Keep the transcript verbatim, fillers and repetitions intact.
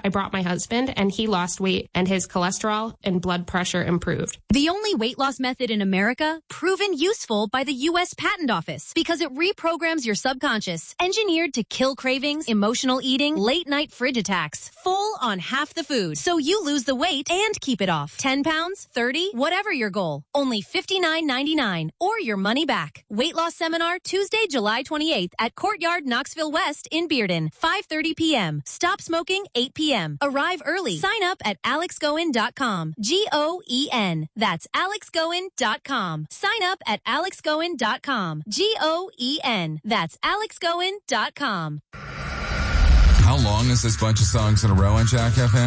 I brought my husband, and he lost weight, and his cholesterol and blood pressure improved. The only weight loss method in America proven useful by the U S Patent Office because it reprograms your subconscious, engineered to kill cravings, emotional eating, late-night fridge attacks, full on half the food, so you lose the weight and keep it off. ten pounds, thirty, whatever your goal. Only fifty-nine ninety-nine or your money back. Weight loss seminar Tuesday, July twenty-eighth at Courtyard Knoxville West in Bearden, five thirty p.m. Stop smoking eight p.m. Arrive early. Sign up at alex goen dot com. G O E N. That's alex goen dot com. Sign up at alex goen dot com. G O E N. That's alex goen dot com. How long is this bunch of songs in a row on Jack F M?